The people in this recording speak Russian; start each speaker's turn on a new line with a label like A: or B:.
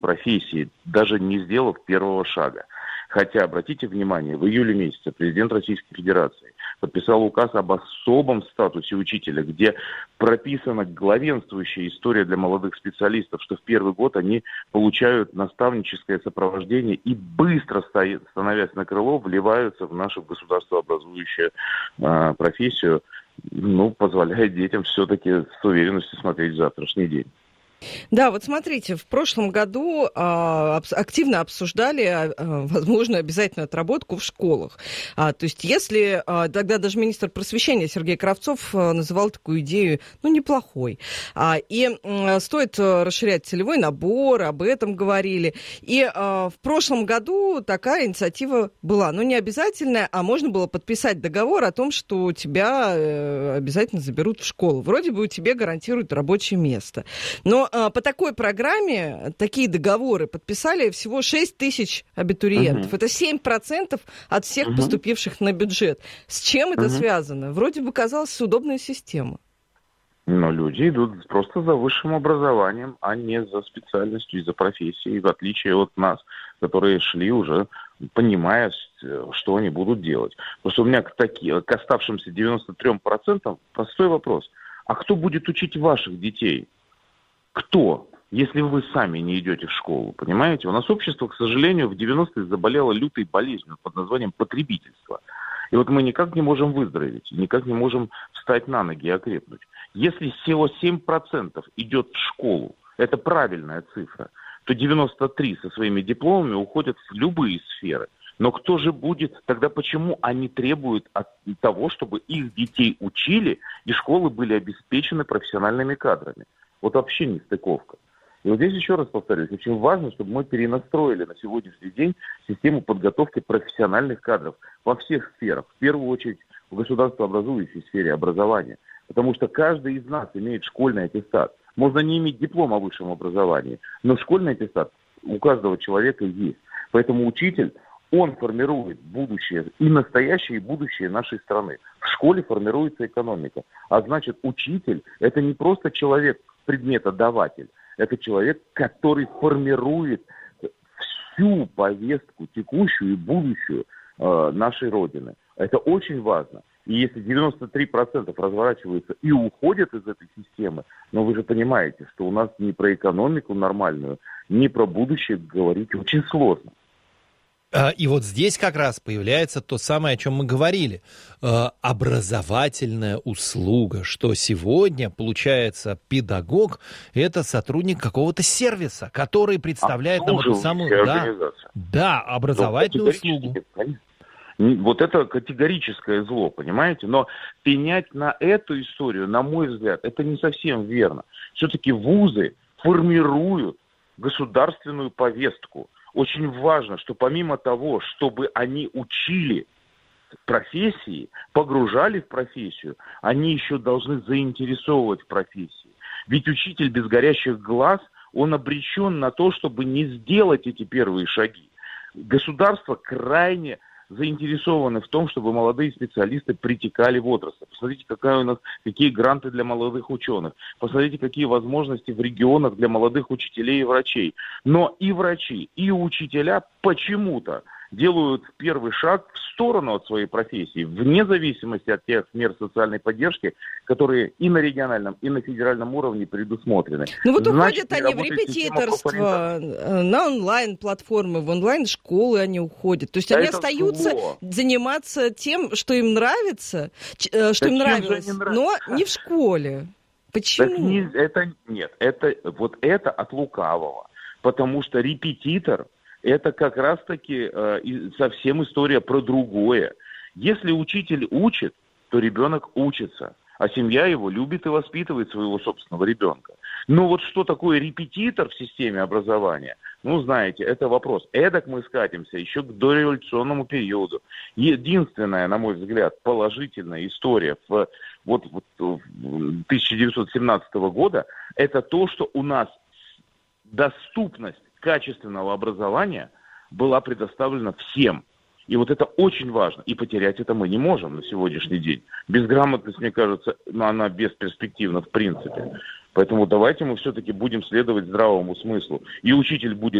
A: профессии, даже не сделав первого шага. Хотя, обратите внимание, в июле месяце президент Российской Федерации подписал указ об особом статусе учителя, где прописана главенствующая история для молодых специалистов, что в первый год они получают наставническое сопровождение и быстро, становясь на крыло, вливаются в нашу государствообразующую профессию, позволяет детям все-таки с уверенностью смотреть в завтрашний день.
B: Да, вот смотрите, в прошлом году активно обсуждали возможную обязательную отработку в школах. То есть если тогда даже министр просвещения Сергей Кравцов называл такую идею, неплохой. И стоит расширять целевой набор, об этом говорили. И в прошлом году такая инициатива была. Не обязательная, а можно было подписать договор о том, что тебя обязательно заберут в школу. Вроде бы тебе гарантируют рабочее место. Но по такой программе такие договоры подписали всего 6 тысяч абитуриентов. Это 7% от всех поступивших на бюджет. С чем это связано? Вроде бы казалась удобная система.
A: Но люди идут просто за высшим образованием, а не за специальностью и за профессией, в отличие от нас, которые шли уже, понимая, что они будут делать. Просто у меня к оставшимся 93% простой вопрос. А кто будет учить ваших детей? Кто, если вы сами не идете в школу, понимаете? У нас общество, к сожалению, в 90-е заболело лютой болезнью под названием потребительство. И вот мы никак не можем выздороветь, никак не можем встать на ноги и окрепнуть. Если всего 7% идет в школу, это правильная цифра, то 93% со своими дипломами уходят в любые сферы. Но кто же будет, тогда почему они требуют от того, чтобы их детей учили, и школы были обеспечены профессиональными кадрами? Вот вообще не стыковка. И вот здесь еще раз повторюсь, очень важно, чтобы мы перенастроили на сегодняшний день систему подготовки профессиональных кадров во всех сферах. В первую очередь в государствообразующей сфере образования. Потому что каждый из нас имеет школьный аттестат. Можно не иметь диплом о высшем образовании, но школьный аттестат у каждого человека есть. Поэтому учитель, он формирует будущее, и настоящее, и будущее нашей страны. В школе формируется экономика. А значит, учитель – это не просто человек, предметодаватель. Это человек, который формирует всю повестку, текущую и будущую нашей Родины. Это очень важно. И если 93% разворачиваются и уходят из этой системы, но вы же понимаете, что у нас ни про экономику нормальную, ни про будущее говорить очень сложно.
C: И вот здесь как раз появляется то самое, о чем мы говорили. Образовательная услуга, что сегодня, получается, педагог – это сотрудник какого-то сервиса, который представляет нам эту самую образовательную услугу.
A: Вот это категорическое зло, понимаете? Но пенять на эту историю, на мой взгляд, это не совсем верно. Все-таки вузы формируют государственную повестку. Очень важно, что помимо того, чтобы они учили профессии, погружали в профессию, они еще должны заинтересовывать в профессии. Ведь учитель без горящих глаз, он обречен на то, чтобы не сделать эти первые шаги. Государство крайне заинтересованы в том, чтобы молодые специалисты притекали в отрасль. Посмотрите, какие гранты для молодых ученых. Посмотрите, какие возможности в регионах для молодых учителей и врачей. Но и врачи, и учителя почему-то делают первый шаг в сторону от своей профессии, вне зависимости от тех мер социальной поддержки, которые и на региональном, и на федеральном уровне предусмотрены.
B: Уходят они в репетиторство, на онлайн-платформы, в онлайн-школы они уходят. То есть они остаются заниматься тем, что им нравится, что им нравилось, но не в школе. Почему?
A: Это от лукавого. Потому что репетитор – это как раз-таки совсем история про другое. Если учитель учит, то ребенок учится, а семья его любит и воспитывает своего собственного ребенка. Но вот что такое репетитор в системе образования? Знаете, это вопрос. Эдак мы скатимся еще к дореволюционному периоду. Единственная, на мой взгляд, положительная история 1917 года – это то, что у нас доступность качественного образования была предоставлена всем. И вот это очень важно. И потерять это мы не можем на сегодняшний день. Безграмотность, мне кажется, она бесперспективна в принципе. Поэтому давайте мы все-таки будем следовать здравому смыслу. И учитель будет